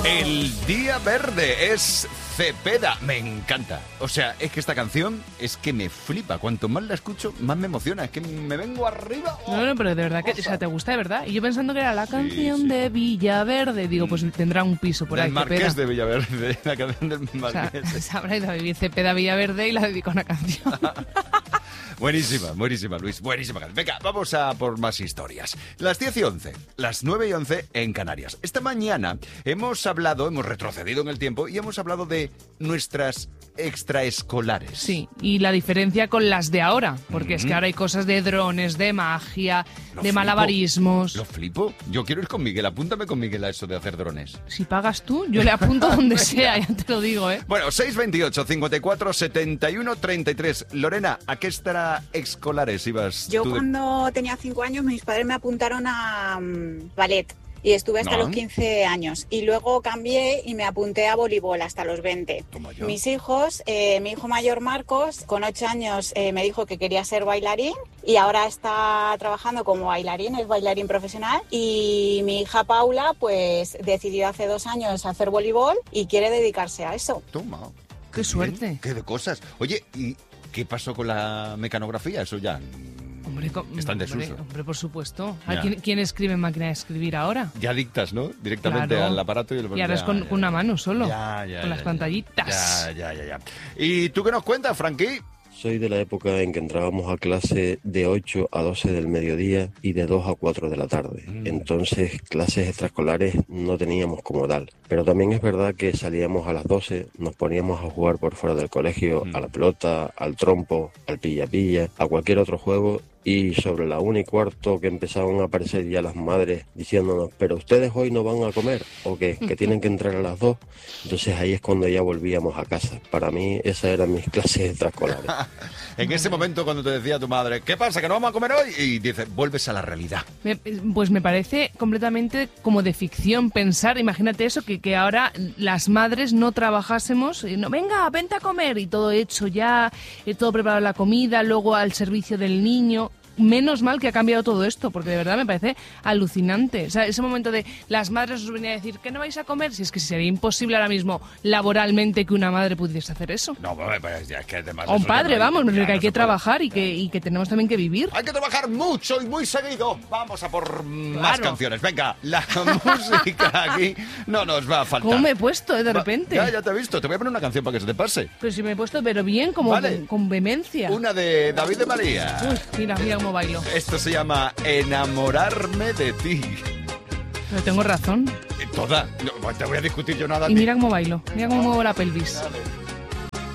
El Día Verde es Cepeda, me encanta. O sea, es que esta canción es que me flipa. Cuanto más la escucho, más me emociona. Es que me vengo arriba. No, pero de verdad que, o sea, te gusta de verdad. Y yo pensando que era la canción de Villaverde, digo, pues tendrá un piso por ahí. El Marqués Cepeda. De Villaverde, la canción del Marqués. O sea, se habrá ido a vivir Cepeda a Villaverde y la dedicó a una canción. Buenísima, Luis, buenísima. Venga, vamos a por más historias. Las 10:11, las 9:11 en Canarias. Esta mañana hemos retrocedido en el tiempo y hemos hablado de nuestras extraescolares. Sí, y la diferencia con las de ahora, porque es que ahora hay cosas de drones, de magia, de malabarismos. Lo flipo. Yo quiero ir con Miguel, apúntame con Miguel a eso de hacer drones. Si pagas tú, yo le apunto donde sea, ya te lo digo, ¿eh? Bueno, 628 54 71 33. Lorena, ¿a qué extraescolares ibas Yo tú? cuando tenía 5 años mis padres me apuntaron a ballet y estuve hasta los 15 años y luego cambié y me apunté a voleibol hasta los 20. Como yo. Mis hijos, mi hijo mayor Marcos con 8 años me dijo que quería ser bailarín y ahora está trabajando como bailarín, es bailarín profesional, y mi hija Paula pues decidió hace 2 años hacer voleibol y quiere dedicarse a eso. Toma. Qué suerte. Qué de cosas. Oye, ¿y qué pasó con la mecanografía? Eso ya Hombre, está en desuso. Hombre, por supuesto. Ya. ¿Quién escribe en máquina de escribir ahora? Ya dictas, ¿no? Directamente Claro. al aparato y el Y ahora es con una mano solo, con las pantallitas. Ya. ¿Y tú qué nos cuentas, Frankie? Soy de la época en que entrábamos a clase de 8 a 12 del mediodía y de 2 a 4 de la tarde. Entonces, clases extraescolares no teníamos como tal. Pero también es verdad que salíamos a las 12, nos poníamos a jugar por fuera del colegio, a la pelota, al trompo, al pilla-pilla, a cualquier otro juego. Y sobre la 1:15 que empezaban a aparecer ya las madres diciéndonos, pero ustedes hoy no van a comer, o que tienen que entrar a las 2. Entonces ahí es cuando ya volvíamos a casa. Para mí esas eran mis clases extraescolares. En ese momento cuando te decía tu madre, ¿qué pasa, que no vamos a comer hoy? Y dices, vuelves a la realidad. Pues me parece completamente como de ficción pensar, imagínate eso, que ahora las madres no trabajásemos, no, venga, vente a comer, y todo hecho ya, todo preparado la comida, luego al servicio del niño. Menos mal que ha cambiado todo esto, porque de verdad me parece alucinante. O sea, ese momento de las madres os venían a decir que no vais a comer, si es que sería imposible ahora mismo laboralmente que una madre pudiese hacer eso. No, pues ya es que además... O un padre, vamos, ya que hay no que se trabajar puede. y que tenemos también que vivir. Hay que trabajar mucho y muy seguido. Vamos a por más Claro. canciones. Venga, la música aquí no nos va a faltar. ¿Cómo me he puesto, de repente? Ya te he visto. Te voy a poner una canción para que se te pase. Pero si me he puesto, pero bien, como Vale. con vehemencia. Una de David de María. Uy, mira cómo bailo. Esto se llama Enamorarme de ti. Pero tengo razón. Toda. No te voy a discutir yo nada. Y mira cómo bailo, mira cómo muevo la pelvis. Dale.